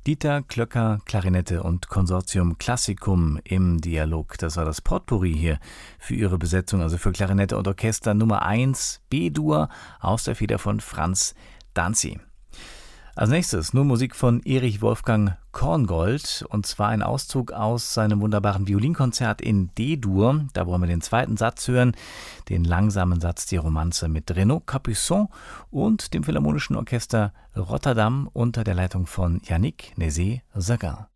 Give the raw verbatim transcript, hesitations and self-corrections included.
Dieter Klöcker, Klarinette und Consortium Classicum im Dialog. Das war das Potpourri hier für Ihre Besetzung, also für Klarinette und Orchester Nummer eins B-Dur aus der Feder von Franz Danzi. Als nächstes nur Musik von Erich Wolfgang Korngold, und zwar ein Auszug aus seinem wunderbaren Violinkonzert in D-Dur. Da wollen wir den zweiten Satz hören, den langsamen Satz, die Romanze mit Renaud Capuçon und dem Philharmonischen Orchester Rotterdam unter der Leitung von Yannick Nézet-Séguin.